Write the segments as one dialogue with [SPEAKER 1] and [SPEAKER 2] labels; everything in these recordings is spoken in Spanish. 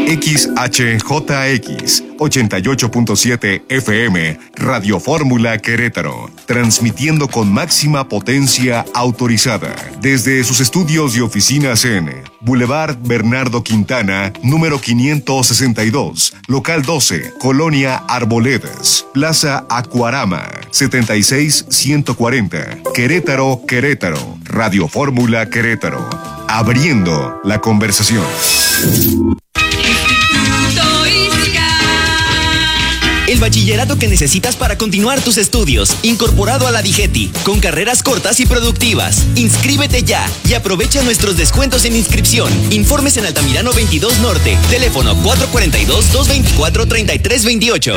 [SPEAKER 1] XHJX 88.7 FM, Radio Fórmula Querétaro, transmitiendo con máxima potencia autorizada desde sus estudios y oficinas en Boulevard Bernardo Quintana, número 562, local 12, Colonia Arboledas, Plaza Acuarama, 76140, Querétaro, Querétaro, Radio Fórmula Querétaro, abriendo la conversación.
[SPEAKER 2] El bachillerato que necesitas para continuar tus estudios, incorporado a la DIGETI, con carreras cortas y productivas. Inscríbete ya y aprovecha nuestros descuentos en inscripción. Informes en Altamirano 22 Norte, teléfono 442-224-3328.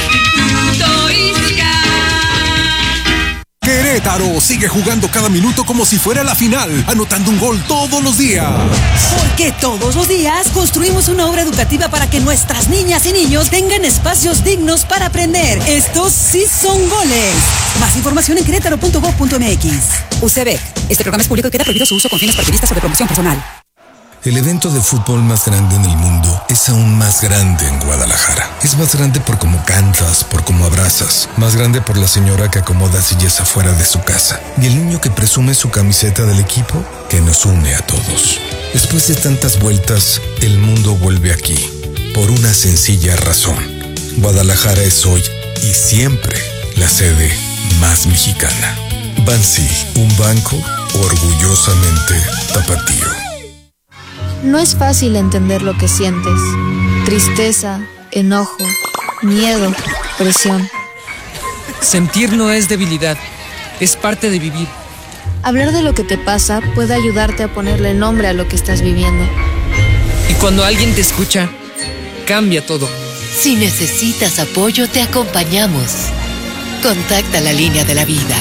[SPEAKER 3] Querétaro sigue jugando cada minuto como si fuera la final, anotando un gol todos los días.
[SPEAKER 4] Porque todos los días construimos una obra educativa para que nuestras niñas y niños tengan espacios dignos para aprender. Estos sí son goles. Más información en querétaro.gov.mx. UCEBEC. Este programa es público y queda prohibido su uso con fines partidistas o de promoción personal.
[SPEAKER 3] El evento de fútbol más grande en el mundo es aún más grande en Guadalajara. Es más grande por cómo cantas, por cómo abrazas. Más grande por la señora que acomoda sillas afuera de su casa. Y el niño que presume su camiseta del equipo que nos une a todos. Después de tantas vueltas, el mundo vuelve aquí. Por una sencilla razón. Guadalajara es hoy y siempre la sede más mexicana. Bansi, un banco orgullosamente tapatío.
[SPEAKER 5] No es fácil entender lo que sientes. Tristeza, enojo, miedo, presión.
[SPEAKER 6] Sentir no es debilidad, es parte de vivir.
[SPEAKER 5] Hablar de lo que te pasa puede ayudarte a ponerle nombre a lo que estás viviendo.
[SPEAKER 6] Y cuando alguien te escucha, cambia todo.
[SPEAKER 7] Si necesitas apoyo, te acompañamos. Contacta la línea de la vida.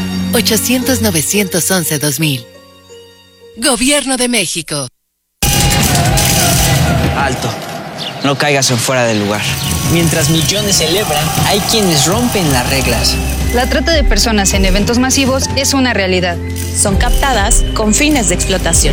[SPEAKER 7] 800-911-2000. Gobierno de México.
[SPEAKER 8] Alto, no caigas en fuera del lugar. Mientras millones celebran, hay quienes rompen las reglas.
[SPEAKER 9] La trata de personas en eventos masivos es una realidad.
[SPEAKER 10] Son captadas con fines de explotación.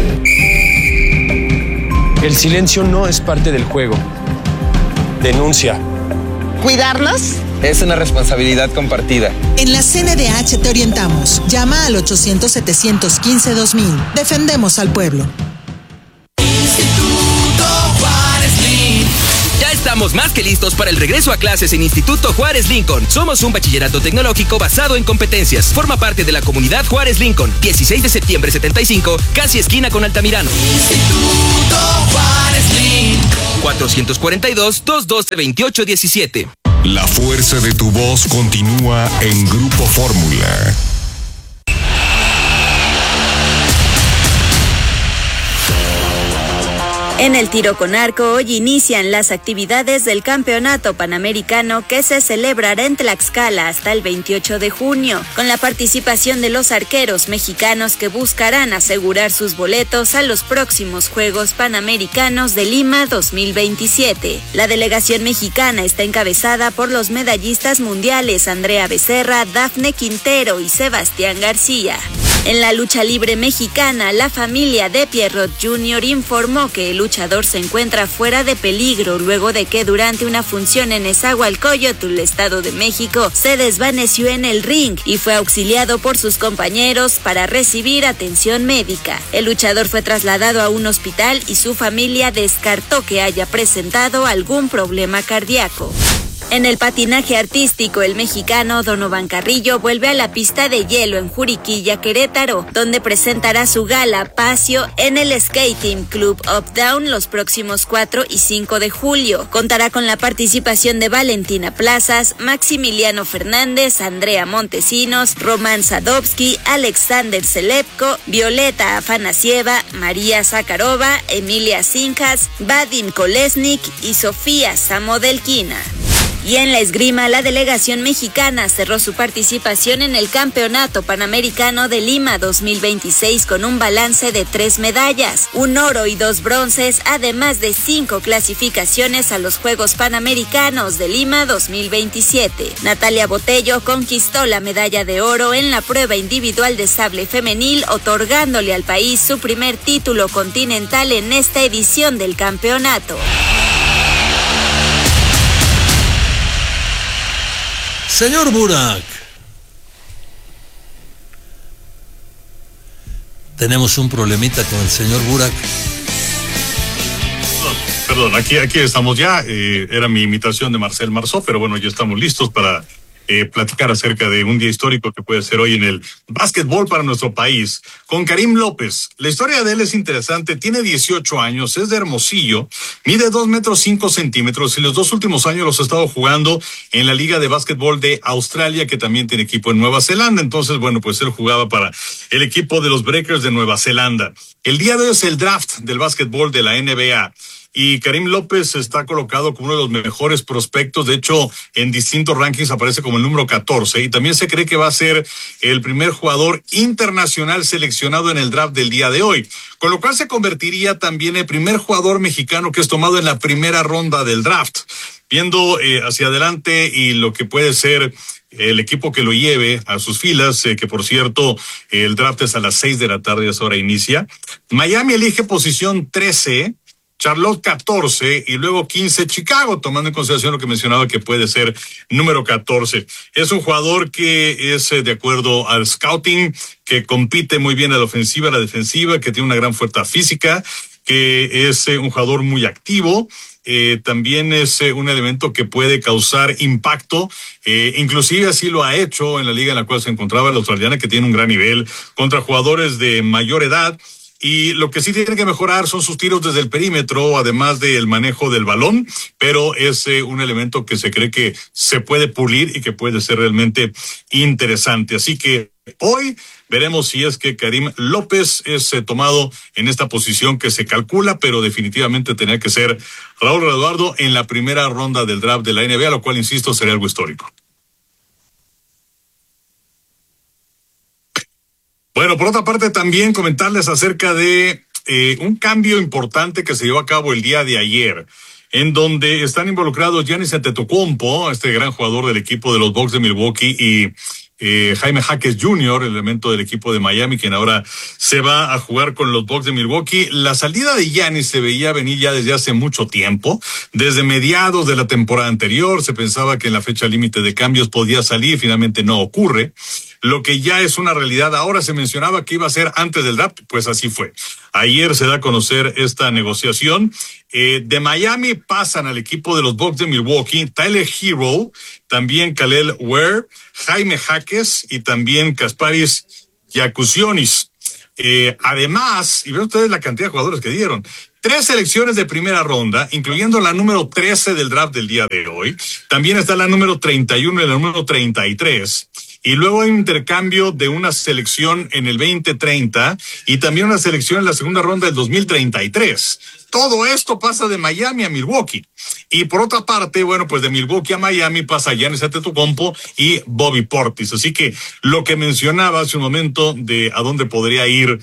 [SPEAKER 11] El silencio no es parte del juego. Denuncia.
[SPEAKER 12] ¿Cuidarnos?
[SPEAKER 13] Es una responsabilidad compartida.
[SPEAKER 12] En la CNDH te orientamos. Llama al 800-715-2000. Defendemos al pueblo.
[SPEAKER 14] Ya estamos más que listos para el regreso a clases en Instituto Juárez Lincoln. Somos un bachillerato tecnológico basado en competencias. Forma parte de la comunidad Juárez Lincoln. 16 de septiembre 75, casi esquina con Altamirano.
[SPEAKER 15] Instituto Juárez Lincoln.
[SPEAKER 14] 442-212-2817.
[SPEAKER 1] La fuerza de tu voz continúa en Grupo Fórmula.
[SPEAKER 16] En el tiro con arco, hoy inician las actividades del Campeonato Panamericano que se celebrará en Tlaxcala hasta el 28 de junio, con la participación de los arqueros mexicanos que buscarán asegurar sus boletos a los próximos Juegos Panamericanos de Lima 2027. La delegación mexicana está encabezada por los medallistas mundiales Andrea Becerra, Dafne Quintero y Sebastián García. En la lucha libre mexicana, la familia de Pierrot Jr. informó que el luchador se encuentra fuera de peligro luego de que durante una función en Nezahualcóyotl, Estado de México, se desvaneció en el ring y fue auxiliado por sus compañeros para recibir atención médica. El luchador fue trasladado a un hospital y su familia descartó que haya presentado algún problema cardíaco. En el patinaje artístico, el mexicano Donovan Carrillo vuelve a la pista de hielo en Juriquilla, Querétaro, donde presentará su gala Pasio en el Skating Club Up Down los próximos 4 y 5 de julio. Contará con la participación de Valentina Plazas, Maximiliano Fernández, Andrea Montesinos, Román Sadovsky, Alexander Selepko, Violeta Afanasieva, María Zakharova, Emilia Sinjas, Vadim Kolesnik y Sofía Samodelkina. Y en la esgrima, la delegación mexicana cerró su participación en el Campeonato Panamericano de Lima 2026 con un balance de 3 medallas, 1 oro y 2 bronces, además de 5 clasificaciones a los Juegos Panamericanos de Lima 2027. Natalia Botello conquistó la medalla de oro en la prueba individual de sable femenil, otorgándole al país su primer título continental en esta edición del campeonato.
[SPEAKER 17] Señor Burak, tenemos un problemita con el señor Burak.
[SPEAKER 18] Perdón, aquí estamos ya. Era mi imitación de Marcel Marceau, pero bueno, ya estamos listos para platicar acerca de un día histórico que puede ser hoy en el básquetbol para nuestro país, con Karim López. La historia de él es interesante, tiene 18 años, es de Hermosillo, mide 2.5 metros y los 2 últimos años los ha estado jugando en la Liga de Básquetbol de Australia, que también tiene equipo en Nueva Zelanda. Entonces, bueno, pues él jugaba para el equipo de los Breakers de Nueva Zelanda. El día de hoy es el draft del básquetbol de la NBA. Y Karim López está colocado como uno de los mejores prospectos. De hecho, en distintos rankings aparece como el número 14. Y también se cree que va a ser el primer jugador internacional seleccionado en el draft del día de hoy. Con lo cual se convertiría también el primer jugador mexicano que es tomado en la primera ronda del draft. Viendo hacia adelante y lo que puede ser el equipo que lo lleve a sus filas, que por cierto, el draft es a las 6 de la tarde, a esa hora inicia. Miami elige posición 13. Charlotte 14 y luego 15 Chicago, tomando en consideración lo que mencionaba que puede ser número 14. Es un jugador que es, de acuerdo al scouting, que compite muy bien a la ofensiva, a la defensiva, que tiene una gran fuerza física, que es un jugador muy activo. También es un elemento que puede causar impacto, inclusive así lo ha hecho en la liga en la cual se encontraba la australiana, que tiene un gran nivel contra jugadores de mayor edad. Y lo que sí tiene que mejorar son sus tiros desde el perímetro, además del manejo del balón, pero es un elemento que se cree que se puede pulir y que puede ser realmente interesante. Así que hoy veremos si es que Karim López es tomado en esta posición que se calcula, pero definitivamente tenía que ser Raúl Eduardo en la primera ronda del draft de la NBA, lo cual, insisto, sería algo histórico. Bueno, por otra parte también comentarles acerca de un cambio importante que se llevó a cabo el día de ayer, en donde están involucrados Giannis Antetokounmpo, este gran jugador del equipo de los Bucks de Milwaukee, y Jaime Jaques Jr., el elemento del equipo de Miami, quien ahora se va a jugar con los Bucks de Milwaukee. La salida de Giannis se veía venir ya desde hace mucho tiempo. Desde mediados de la temporada anterior se pensaba que en la fecha límite de cambios podía salir, finalmente no ocurre. Lo que ya es una realidad ahora, se mencionaba que iba a ser antes del draft, pues así fue. Ayer se da a conocer esta negociación. De Miami pasan al equipo de los Bucks de Milwaukee, Tyler Hero, también Kalel Ware, Jaime Jaques y también Kasparis Giacusionis. Además, y ven ustedes la cantidad de jugadores que dieron. 3 selecciones de primera ronda, incluyendo la número 13 del draft del día de hoy. También está la número 31 y la número 33. Y luego hay un intercambio de una selección en el 2030 y también una selección en la segunda ronda del 2033. Todo esto pasa de Miami a Milwaukee. Y por otra parte, bueno, pues de Milwaukee a Miami pasa Giannis Antetokounmpo y Bobby Portis. Así que lo que mencionaba hace un momento de a dónde podría ir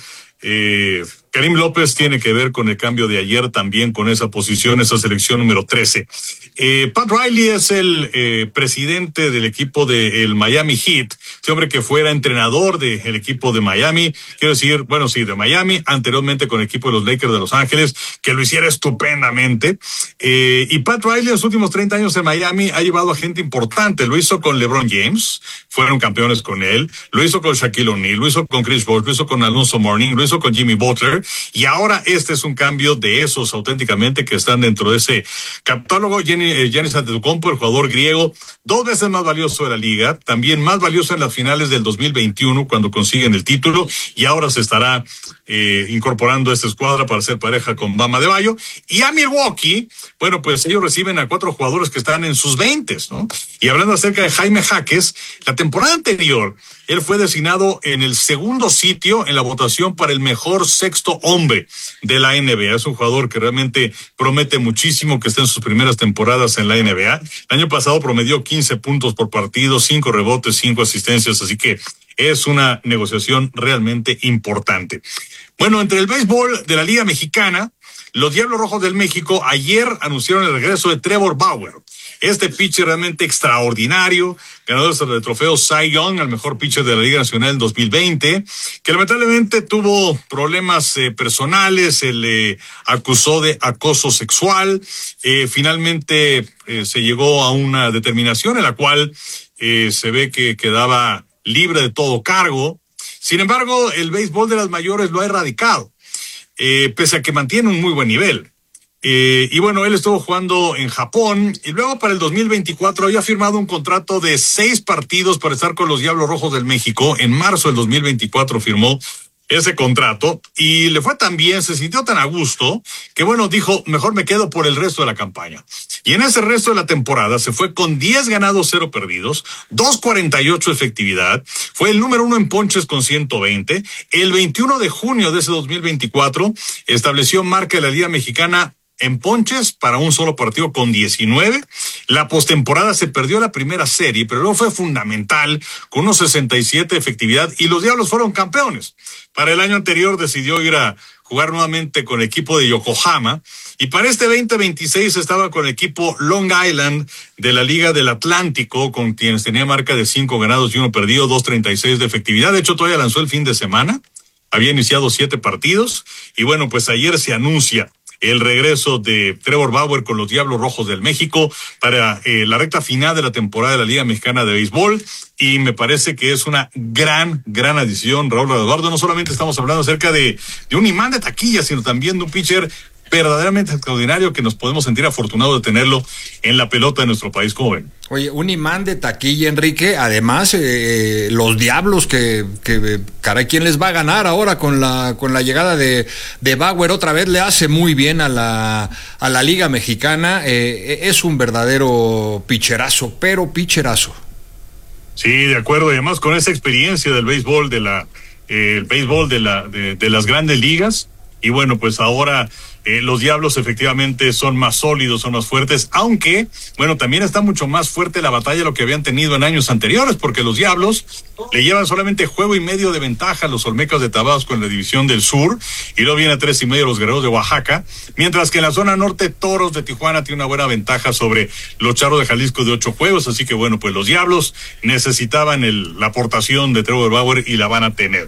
[SPEAKER 18] Karim López tiene que ver con el cambio de ayer también con esa posición, esa selección número 13. Pat Riley es el presidente del equipo del Miami Heat, ese hombre que fuera entrenador del equipo de Miami, quiero decir, bueno, sí, de Miami, anteriormente con el equipo de los Lakers de Los Ángeles, que lo hiciera estupendamente. Y Pat Riley en los últimos 30 años en Miami ha llevado a gente importante, lo hizo con LeBron James, fueron campeones con él, lo hizo con Shaquille O'Neal, lo hizo con Chris Bosh, lo hizo con Alonzo Mourning, lo hizo con Jimmy Butler, y ahora este es un cambio de esos auténticamente que están dentro de ese catálogo. Giannis Antetokounmpo, el jugador griego, 2 veces más valioso de la liga, también más valioso en las finales del 2021 cuando consiguen el título, y ahora se estará incorporando a esta escuadra para ser pareja con Bam Adebayo. Y a Milwaukee, bueno, pues ellos reciben a 4 jugadores que están en sus 20s, ¿no? Y hablando acerca de Jaime Jaques, la temporada anterior él fue designado en el segundo sitio en la votación para el mejor sexto hombre de la NBA. Es un jugador que realmente promete muchísimo, que está en sus primeras temporadas en la NBA. El año pasado promedió 15 puntos por partido, 5 rebotes, 5 asistencias, así que es una negociación realmente importante. Bueno, entre el béisbol de la Liga Mexicana, los Diablos Rojos del México ayer anunciaron el regreso de Trevor Bauer. Este pitcher realmente extraordinario, ganador del trofeo Cy Young, al mejor pitcher de la Liga Nacional en 2020, que lamentablemente tuvo problemas personales, se le acusó de acoso sexual, finalmente se llegó a una determinación en la cual se ve que quedaba libre de todo cargo. Sin embargo, el béisbol de las mayores lo ha erradicado, pese a que mantiene un muy buen nivel. Y bueno, él estuvo jugando en Japón y luego para el 2024 había firmado un contrato de 6 partidos para estar con los Diablos Rojos del México. En marzo del 2024 firmó ese contrato y le fue tan bien, se sintió tan a gusto que bueno, dijo, mejor me quedo por el resto de la campaña. Y en ese resto de la temporada se fue con 10 ganados, 0 perdidos, 2.48 efectividad, fue el número 1 en ponches con 120. El 21 de junio de ese 2024 estableció marca de la Liga Mexicana en ponches para un solo partido con 19. La postemporada se perdió la primera serie, pero luego fue fundamental con unos 67 de efectividad y los Diablos fueron campeones. Para el año anterior decidió ir a jugar nuevamente con el equipo de Yokohama y para este 2026 estaba con el equipo Long Island de la Liga del Atlántico, con quienes tenía marca de 5 ganados y 1 perdido, 2.36 de efectividad. De hecho, todavía lanzó el fin de semana, había iniciado 7 partidos y bueno, pues ayer se anuncia el regreso de Trevor Bauer con los Diablos Rojos del México para la recta final de la temporada de la Liga Mexicana de Béisbol, y me parece que es una gran adición, Raúl Eduardo. No solamente estamos hablando acerca de un imán de taquilla, sino también de un pitcher verdaderamente extraordinario que nos podemos sentir afortunados de tenerlo en la pelota de nuestro país. ¿Cómo ven?
[SPEAKER 19] Oye, un imán de taquilla, Enrique. Además, los Diablos que caray, ¿quién les va a ganar ahora con la llegada de Bauer? Otra vez le hace muy bien a la Liga Mexicana. Es un verdadero picherazo, pero picherazo.
[SPEAKER 18] Sí, de acuerdo. Y además con esa experiencia del béisbol de las grandes ligas. Y bueno, pues ahora los Diablos efectivamente son más sólidos, son más fuertes, aunque, bueno, también está mucho más fuerte la batalla de lo que habían tenido en años anteriores, porque los Diablos le llevan solamente 1.5 juegos de ventaja a los Olmecas de Tabasco en la División del Sur, y luego viene a 3.5 los Guerreros de Oaxaca, mientras que en la zona norte Toros de Tijuana tiene una buena ventaja sobre los Charros de Jalisco de 8 juegos, así que bueno, pues los Diablos necesitaban la aportación de Trevor Bauer y la van a tener.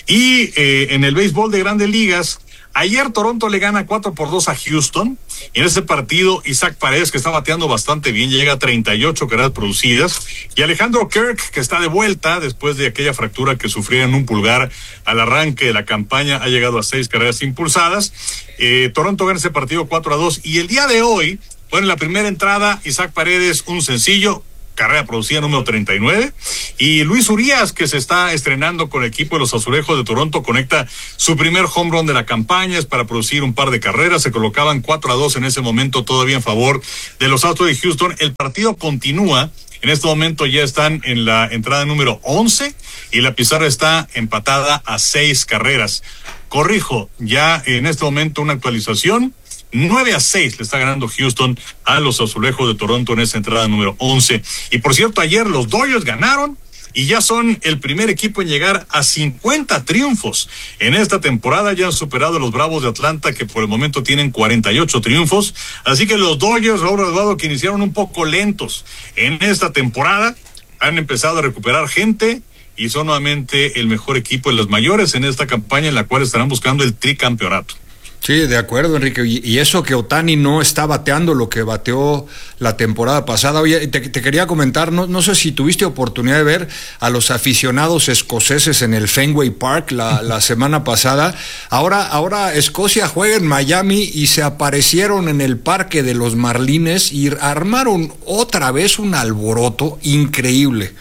[SPEAKER 18] Y en el béisbol de Grandes Ligas, ayer Toronto le gana 4-2 a Houston. Y en ese partido, Isaac Paredes, que está bateando bastante bien, llega a 38 carreras producidas. Y Alejandro Kirk, que está de vuelta después de aquella fractura que sufrió en un pulgar al arranque de la campaña, ha llegado a 6 carreras impulsadas. Toronto gana ese partido 4-2. Y el día de hoy, bueno, en la primera entrada, Isaac Paredes, un sencillo, carrera producida número 39, y Luis Urías, que se está estrenando con el equipo de los Azulejos de Toronto, conecta su primer home run de la campaña, es para producir un par de carreras. Se colocaban 4-2 en ese momento, todavía en favor de los Astros de Houston. El partido continúa, en este momento ya están en la entrada número 11 y la pizarra está empatada a 6 carreras. Corrijo, ya en este momento una actualización, 9-6 le está ganando Houston a los Azulejos de Toronto en esa entrada número 11. Y por cierto, ayer los Dodgers ganaron y ya son el primer equipo en llegar a 50 triunfos. En esta temporada ya han superado a los Bravos de Atlanta, que por el momento tienen 48 triunfos. Así que los Dodgers, Raúl Eduardo, que iniciaron un poco lentos en esta temporada, han empezado a recuperar gente y son nuevamente el mejor equipo de las mayores en esta campaña, en la cual estarán buscando el tricampeonato.
[SPEAKER 19] Sí, de acuerdo, Enrique. Y eso que Ohtani no está bateando lo que bateó la temporada pasada. Oye, te quería comentar, no sé si tuviste oportunidad de ver a los aficionados escoceses en el Fenway Park la semana pasada. Ahora Escocia juega en Miami y se aparecieron en el parque de los Marlines y armaron otra vez un alboroto increíble.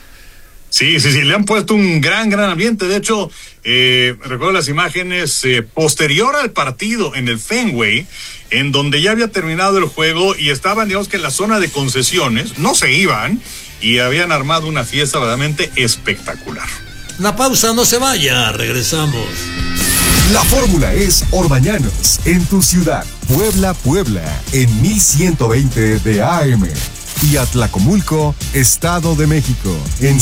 [SPEAKER 18] Sí, le han puesto un gran ambiente. De hecho, recuerdo las imágenes posterior al partido en el Fenway, en donde ya había terminado el juego y estaban, digamos que en la zona de concesiones, no se iban, y habían armado una fiesta verdaderamente espectacular.
[SPEAKER 17] La pausa, no se vaya, regresamos.
[SPEAKER 1] La fórmula es Orbañanos, en tu ciudad, Puebla, en 1120 de AM. Y Atlacomulco, Estado de México, en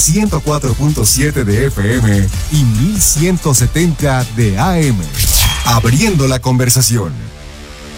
[SPEAKER 1] 104.7 de FM y 1170 de AM. Abriendo la conversación.